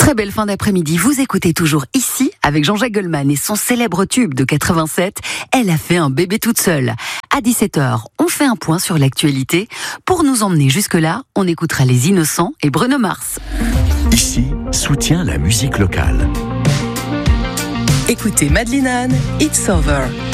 Très belle fin d'après-midi. Vous écoutez toujours Ici avec Jean-Jacques Goldman et son célèbre tube de 87. Elle a fait un bébé toute seule. À 17h, on fait un point sur l'actualité. Pour nous emmener jusque-là, on écoutera Les Innocents et Bruno Mars. Ici, soutient la musique locale. Écoutez Madeline Anne, It's Over.